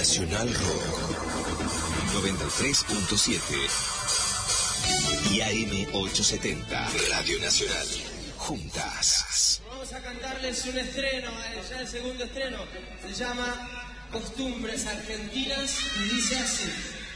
Nacional Rock 93.7 y AM 870 Radio Nacional. Juntas. Vamos a cantarles un estreno, ya el segundo estreno. Se llama Costumbres Argentinas y dice así.